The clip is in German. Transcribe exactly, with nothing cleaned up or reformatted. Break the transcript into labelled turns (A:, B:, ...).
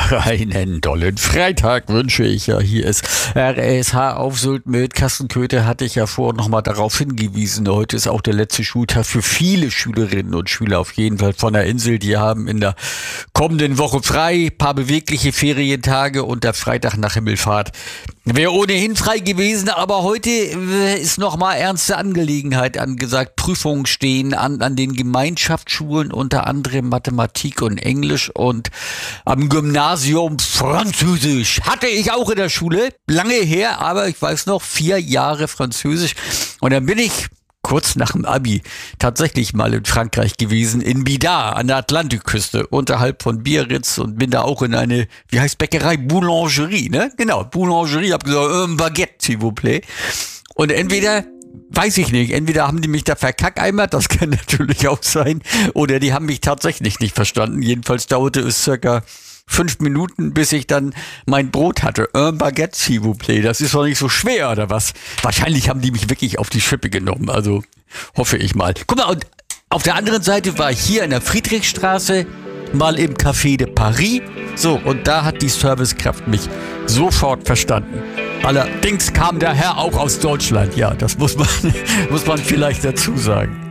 A: Einen tollen Freitag wünsche ich ja. Hier ist R S H auf Sylt mit Carsten Köthe. Hatte ich ja vorher nochmal darauf hingewiesen. Heute ist auch der letzte Schultag für viele Schülerinnen und Schüler auf jeden Fall von der Insel. Die haben in der kommenden Woche frei, paar bewegliche Ferientage und der Freitag nach Himmelfahrt wäre ohnehin frei gewesen, aber heute ist nochmal ernste Angelegenheit angesagt. Prüfungen stehen an, an den Gemeinschaftsschulen, unter anderem Mathematik und Englisch und am Gymnasium Französisch. Hatte ich auch in der Schule, lange her, aber ich weiß noch, vier Jahre Französisch. Und dann bin ich kurz nach dem Abi tatsächlich mal in Frankreich gewesen, in Bidart an der Atlantikküste, unterhalb von Biarritz, und bin da auch in eine, wie heißt Bäckerei? Boulangerie, ne? Genau, Boulangerie, hab gesagt, un baguette, s'il vous plaît. Und entweder, weiß ich nicht, entweder haben die mich da verkackeimert, das kann natürlich auch sein, oder die haben mich tatsächlich nicht verstanden. Jedenfalls dauerte es circa fünf Minuten, bis ich dann mein Brot hatte. Un baguette, s'il vous plaît. Das ist doch nicht so schwer, oder was? Wahrscheinlich haben die mich wirklich auf die Schippe genommen. Also hoffe ich mal. Guck mal, und auf der anderen Seite war ich hier in der Friedrichstraße, mal im Café de Paris. So, und da hat die Servicekraft mich sofort verstanden. Allerdings kam der Herr auch aus Deutschland. Ja, das muss man, muss man vielleicht dazu sagen.